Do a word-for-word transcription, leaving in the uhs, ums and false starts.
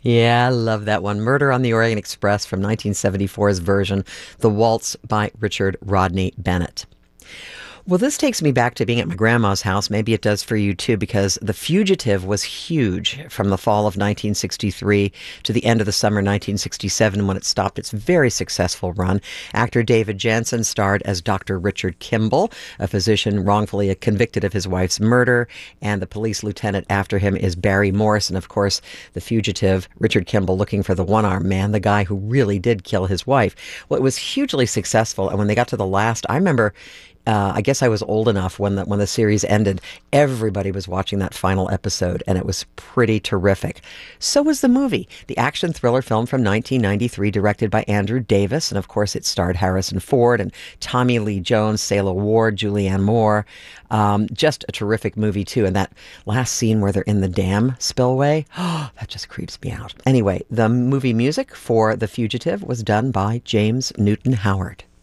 Yeah, I love that one. Murder on the Orient Express from nineteen seventy-four's version, The Waltz by Richard Rodney Bennett. Well, this takes me back to being at my grandma's house. Maybe it does for you too, because The Fugitive was huge from the fall of nineteen sixty-three to the end of the summer nineteen sixty-seven when it stopped its very successful run. Actor David Janssen starred as Doctor Richard Kimball, a physician wrongfully convicted of his wife's murder, and the police lieutenant after him is Barry Morse. And of course, The Fugitive, Richard Kimball looking for the one-armed man, the guy who really did kill his wife. Well, it was hugely successful, and when they got to the last, I remember Uh, I guess I was old enough when the, when the series ended. Everybody was watching that final episode, and it was pretty terrific. So was the movie, the action thriller film from nineteen ninety-three, directed by Andrew Davis, and of course it starred Harrison Ford and Tommy Lee Jones, Selah Ward, Julianne Moore. Um, just a terrific movie, too. And that last scene where they're in the dam spillway, oh, that just creeps me out. Anyway, the movie music for The Fugitive was done by James Newton Howard.